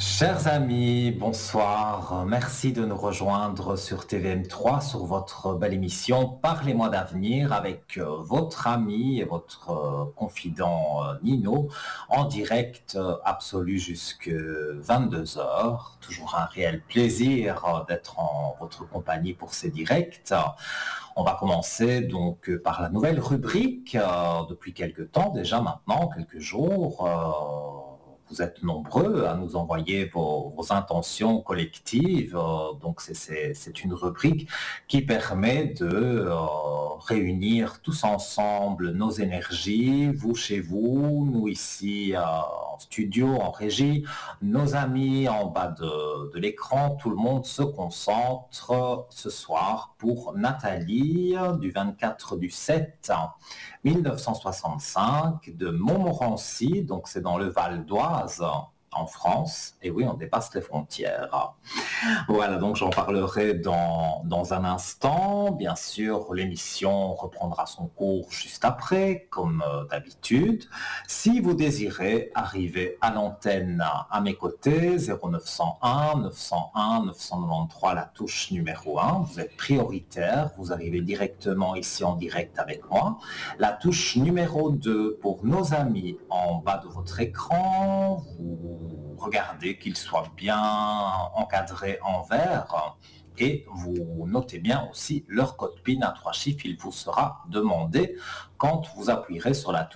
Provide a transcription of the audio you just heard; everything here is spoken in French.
Chers amis, bonsoir. Merci de nous rejoindre sur TVM3 sur votre belle émission Parlez-moi d'avenir avec votre ami et votre confident Nino en direct absolu jusque 22 heures. Toujours un réel plaisir d'être en votre compagnie pour ces directs. On va commencer donc par la nouvelle rubrique depuis quelques temps déjà maintenant, quelques jours. Vous êtes nombreux à nous envoyer vos intentions collectives. Donc, c'est une rubrique qui permet de réunir tous ensemble nos énergies, vous chez vous, nous ici en studio, en régie, nos amis en bas de l'écran. Tout le monde se concentre ce soir pour Nathalie du 24 du 7 1965 de Montmorency, donc c'est dans le Val d'Oise en France, et oui, on dépasse les frontières. Voilà, donc j'en parlerai dans un instant. Bien sûr, l'émission reprendra son cours juste après, comme d'habitude. Si vous désirez arriver à l'antenne à mes côtés, 0901 901 993, la touche numéro 1, vous êtes prioritaire, vous arrivez directement ici en direct avec moi. La touche numéro 2 pour nos amis en bas de votre écran, vous regardez qu'il soit bien encadré en vert et vous notez bien aussi leur code PIN à 3 chiffres, il vous sera demandé quand vous appuierez sur la touche